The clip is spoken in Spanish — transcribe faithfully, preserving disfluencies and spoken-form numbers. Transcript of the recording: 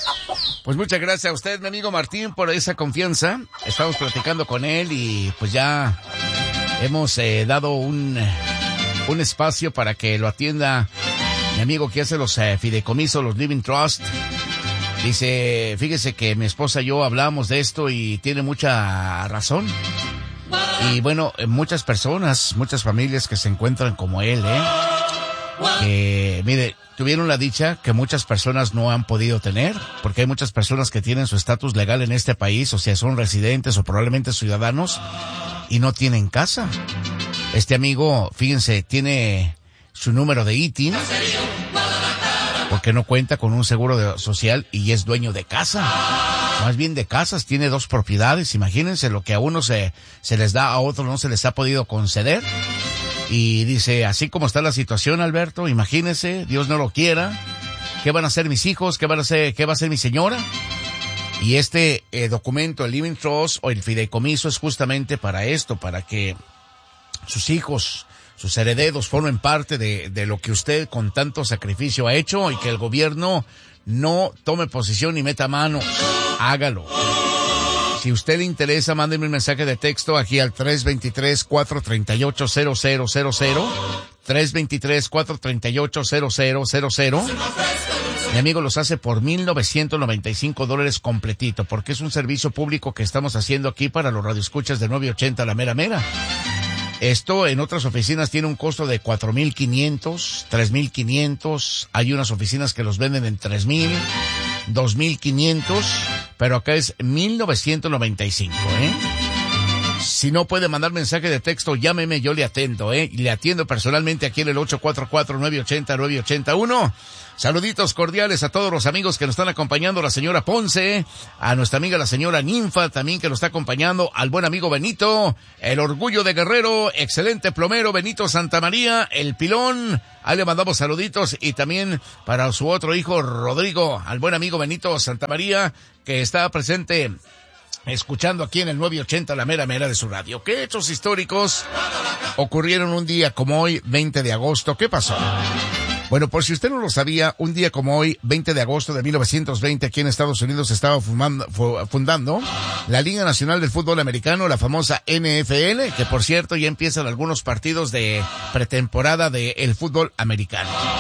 Pues muchas gracias a usted, mi amigo Martín, por esa confianza. Estamos platicando con él y pues ya hemos eh, dado un, un espacio para que lo atienda mi amigo que hace los eh, fideicomisos, los Living Trust. Dice, fíjese que mi esposa y yo hablamos de esto y tiene mucha razón. Y bueno, muchas personas, muchas familias que se encuentran como él, ¿eh? Que, mire, tuvieron la dicha que muchas personas no han podido tener, porque hay muchas personas que tienen su estatus legal en este país, o sea, son residentes o probablemente ciudadanos, y no tienen casa. Este amigo, fíjense, tiene su número de I T I N, porque no cuenta con un seguro de social y es dueño de casa. Más bien de casas, tiene dos propiedades. Imagínense lo que a uno se, se les da, a otro no se les ha podido conceder. Y dice, así como está la situación, Alberto, imagínense, Dios no lo quiera, ¿qué van a hacer mis hijos? ¿Qué van a hacer, qué va a hacer mi señora? Y este eh, documento, el Living Trust o el fideicomiso, es justamente para esto, para que sus hijos, sus herederos formen parte de, de lo que usted con tanto sacrificio ha hecho, y que el gobierno no tome posición ni meta mano. Hágalo. Si usted le interesa, mándeme un mensaje de texto aquí al tres dos tres, cuatro tres ocho, cero cero cero cero, tres dos tres, cuatro tres ocho, cero cero cero cero. Mi amigo los hace por mil novecientos noventa y cinco dólares completito, porque es un servicio público que estamos haciendo aquí para los radioescuchas de nueve ochenta La Mera Mera. Esto en otras oficinas tiene un costo de cuatro mil quinientos, tres mil quinientos, hay unas oficinas que los venden en tres mil, dos mil quinientos, pero acá es mil novecientos noventa y cinco, ¿eh? Si no puede mandar mensaje de texto, llámeme, yo le atendo, ¿eh? Y le atiendo personalmente aquí en el ocho cuatro cuatro, nueve ocho cero, nueve ocho uno. Saluditos cordiales a todos los amigos que nos están acompañando, la señora Ponce, a nuestra amiga la señora Ninfa también que nos está acompañando, al buen amigo Benito, el orgullo de Guerrero, excelente plomero Benito Santamaría, el pilón, ahí le mandamos saluditos, y también para su otro hijo Rodrigo, al buen amigo Benito Santamaría, que está presente escuchando aquí en el nueve ochenta La Mera Mera de su radio. ¿Qué hechos históricos ocurrieron un día como hoy, veinte de agosto? ¿Qué pasó? Bueno, por si usted no lo sabía, un día como hoy, veinte de agosto de mil novecientos veinte, aquí en Estados Unidos se estaba fumando, fundando la Liga Nacional del Fútbol Americano, la famosa N F L, que por cierto ya empiezan algunos partidos de pretemporada del fútbol americano.